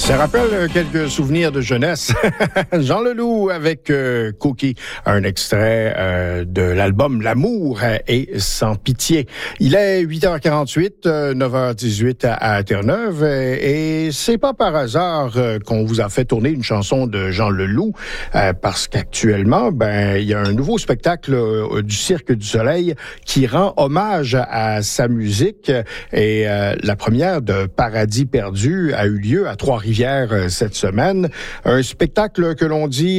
Ça rappelle quelques souvenirs de jeunesse. Jean Leloup avec Cookie, un extrait de l'album L'amour est sans pitié. Il est 8h48, 9h18 à Terre-Neuve et c'est pas par hasard qu'on vous a fait tourner une chanson de Jean Leloup parce qu'actuellement, il y a un nouveau spectacle du Cirque du Soleil qui rend hommage à sa musique et la première de Paradis perdu a eu lieu à Trois-Rivières cette semaine. Un spectacle que l'on dit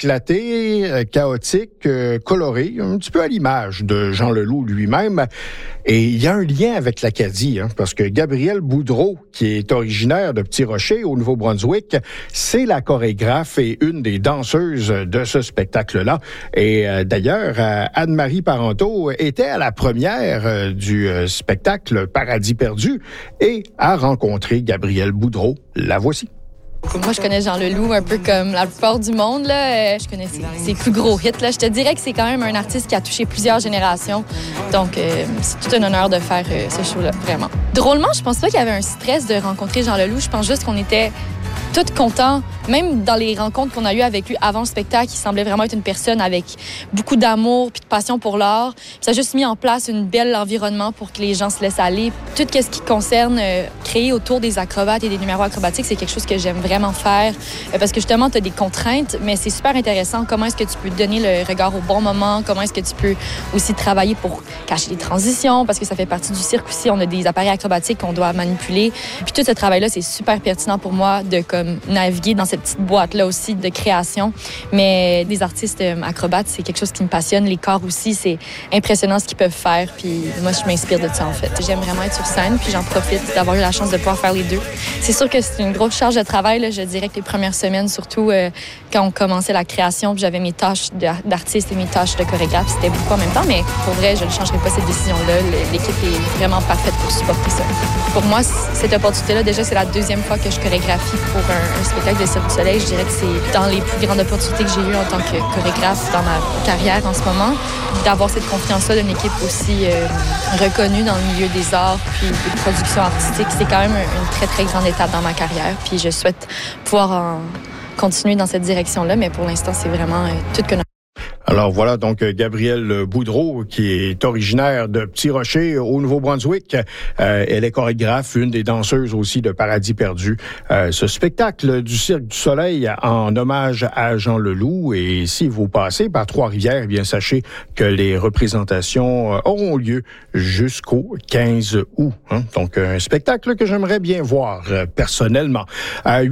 éclaté, chaotique, coloré, un petit peu à l'image de Jean Leloup lui-même. Et il y a un lien avec l'Acadie, parce que Gabrielle Boudreau, qui est originaire de Petit Rocher, au Nouveau-Brunswick, c'est la chorégraphe et une des danseuses de ce spectacle-là. Et d'ailleurs, Anne-Marie Parenteau était à la première du spectacle Paradis perdu et a rencontré Gabrielle Boudreau. La voici. Moi, je connais Jean Leloup un peu comme la plupart du monde. Là. Je connais ses plus gros hits. Là. Je te dirais que c'est quand même un artiste qui a touché plusieurs générations. Donc, c'est tout un honneur de faire ce show-là, vraiment. Drôlement, je pense pas qu'il y avait un stress de rencontrer Jean Leloup. Je pense juste qu'on était tous contents. Même dans les rencontres qu'on a eues avec lui avant le spectacle, il semblait vraiment être une personne avec beaucoup d'amour puis de passion pour l'art. Puis ça a juste mis en place un bel environnement pour que les gens se laissent aller. Tout ce qui concerne créer autour des acrobates et des numéros acrobatiques, c'est quelque chose que j'aime vraiment faire parce que justement, tu as des contraintes, mais c'est super intéressant. Comment est-ce que tu peux donner le regard au bon moment? Comment est-ce que tu peux aussi travailler pour cacher les transitions? Parce que ça fait partie du cirque aussi. On a des appareils acrobatiques qu'on doit manipuler. Puis tout ce travail-là, c'est super pertinent pour moi de naviguer dans cette petite boîte-là aussi de création. Mais des artistes acrobates, c'est quelque chose qui me passionne. Les corps aussi, c'est impressionnant ce qu'ils peuvent faire. Puis moi, je m'inspire de ça, en fait. J'aime vraiment être sur scène, puis j'en profite d'avoir eu la chance de pouvoir faire les deux. C'est sûr que c'est une grosse charge de travail. Là. Je dirais que les premières semaines, surtout quand on commençait la création, puis j'avais mes tâches d'artiste et mes tâches de chorégraphe, c'était beaucoup en même temps. Mais pour vrai, je ne changerai pas cette décision-là. L'équipe est vraiment parfaite pour supporter ça. Pour moi, cette opportunité-là, déjà, c'est la deuxième fois que je chorégraphie pour un spectacle de Cirque du Soleil. Je dirais que c'est dans les plus grandes opportunités que j'ai eues en tant que chorégraphe dans ma carrière en ce moment. D'avoir cette confiance-là d'une équipe aussi reconnue dans le milieu des arts puis des productions artistiques, c'est quand même une très, très grande étape dans ma carrière. Puis je souhaite pouvoir continuer dans cette direction-là, mais pour l'instant, c'est vraiment tout que... Alors voilà donc Gabrielle Boudreau qui est originaire de Petit Rocher au Nouveau-Brunswick. Elle est chorégraphe, une des danseuses aussi de Paradis perdu. Ce spectacle du Cirque du Soleil en hommage à Jean Leloup. Et si vous passez par Trois-Rivières, eh bien sachez que les représentations auront lieu jusqu'au 15 août. Donc un spectacle que j'aimerais bien voir personnellement. À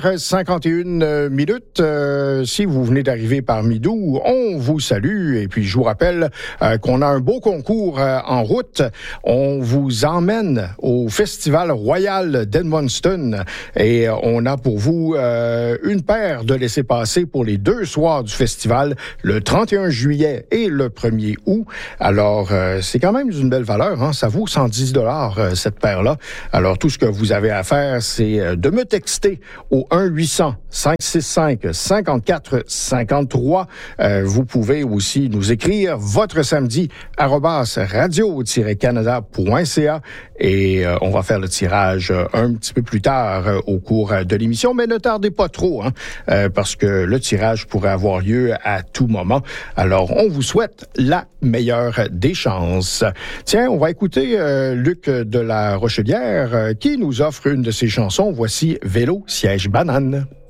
8h51 minutes, si vous venez d'arriver par Midou, on vous salue et puis je vous rappelle qu'on a un beau concours en route. On vous emmène au Festival Royal d'Edmundston et on a pour vous une paire de laissez-passer pour les 2 soirs du festival, le 31 juillet et le 1er août. Alors, c'est quand même d'une belle valeur. Ça vaut 110 $ cette paire-là. Alors, tout ce que vous avez à faire, c'est de me texter au 1-800-565-5453. Vous pouvez aussi nous écrire votre samedi @radio-canada.ca et on va faire le tirage un petit peu plus tard au cours de l'émission, mais ne tardez pas trop parce que le tirage pourrait avoir lieu à tout moment. Alors, on vous souhaite la meilleure des chances. Tiens, on va écouter Luc de la Rochelière qui nous offre une de ses chansons. Voici Vélo, siège, banane.